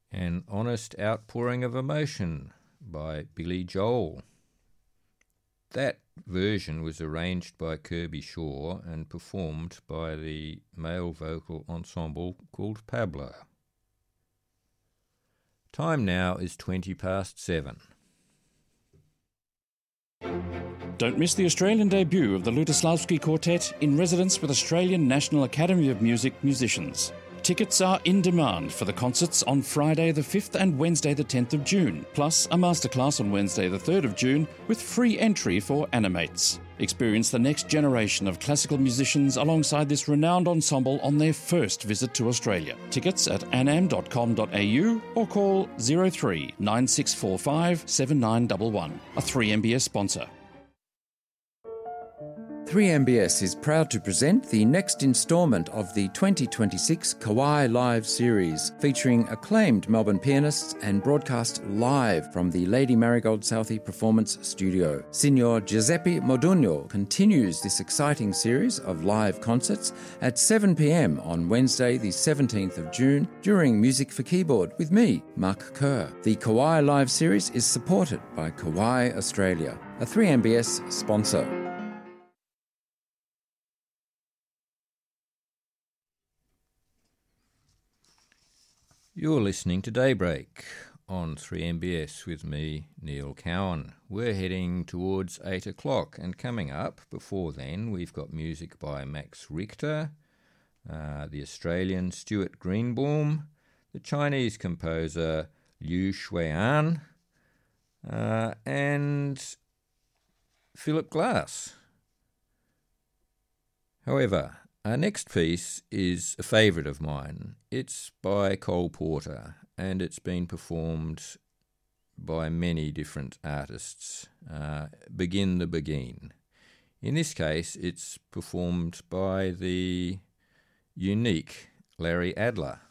An Honest Outpouring of Emotion by Billy Joel. That version was arranged by Kirby Shaw and performed by the male vocal ensemble called Pablo. Time now is 7:20. Don't miss the Australian debut of the Lutoslavsky Quartet in residence with Australian National Academy of Music musicians. Tickets are in demand for the concerts on Friday the 5th and Wednesday the 10th of June, plus a masterclass on Wednesday the 3rd of June with free entry for Animates. Experience the next generation of classical musicians alongside this renowned ensemble on their first visit to Australia. Tickets at anam.com.au or call 03 9645 7911. A 3MBS sponsor. 3MBS is proud to present the next instalment of the 2026 Kauai Live series, featuring acclaimed Melbourne pianists and broadcast live from the Lady Marigold Southey Performance Studio. Signor Giuseppe Modugno continues this exciting series of live concerts at 7 p.m. on Wednesday the 17th of June during Music for Keyboard with me, Mark Kerr. The Kauai Live series is supported by Kauai Australia, a 3MBS sponsor. You're listening to Daybreak on 3MBS with me, Neil Cowan. We're heading towards 8 o'clock, and coming up before then, we've got music by Max Richter, the Australian Stuart Greenbaum, the Chinese composer Liu Shuian, and Philip Glass. However, our next piece is a favourite of mine. It's by Cole Porter, and it's been performed by many different artists. Begin the Beguine. In this case, it's performed by the unique Larry Adler.